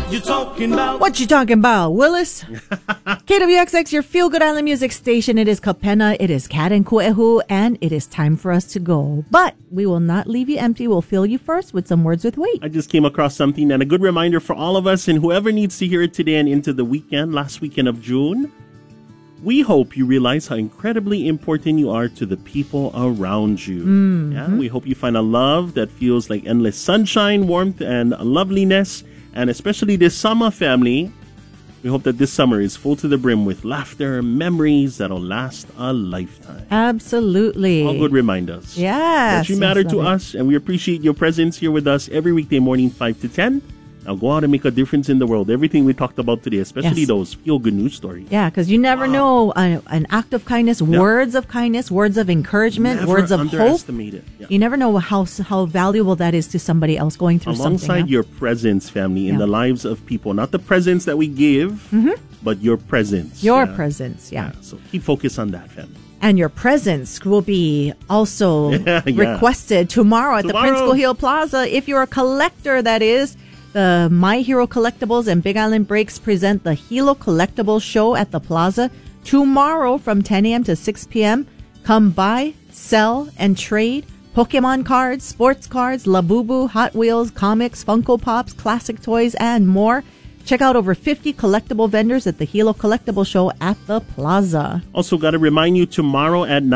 you talking about? What you talking about, Willis? KWXX, your feel-good island music station. It is Kapena, it is Kat and Kuehu, and it is time for us to go. But we will not leave you empty. We'll fill you first with some words with weight. I just came across something, and a good reminder for all of us and whoever needs to hear it today and into the weekend, last weekend of June. We hope you realize how incredibly important you are to the people around you. Mm-hmm. Yeah, we hope you find a love that feels like endless sunshine, warmth, and loveliness. And especially this summer, family, we hope that this summer is full to the brim with laughter, memories that'll last a lifetime. Absolutely. All good reminders. Yes. That you matter to us, and we appreciate your presence here with us every weekday morning, 5 to 10. Now go out and make a difference in the world. Everything we talked about today, especially those feel-good news stories. Yeah, because you never know an act of kindness, words of kindness, words of encouragement, words of hope. It. Yeah. You never know how valuable that is to somebody else going through something. Alongside your presence, family, in the lives of people. Not the presents that we give, but your presence. Your presence, yeah. So keep focused on that, family. And your presence will be also requested tomorrow at the Prince Kuhil Plaza. If you're a collector, that is. The My Hero Collectibles and Big Island Breaks present the Hilo Collectibles Show at the Plaza tomorrow from 10 a.m. to 6 p.m. Come buy, sell, and trade Pokemon cards, sports cards, Labubu, Hot Wheels, comics, Funko Pops, classic toys, and more. Check out over 50 collectible vendors at the Hilo Collectibles Show at the Plaza. Also, got to remind you, tomorrow at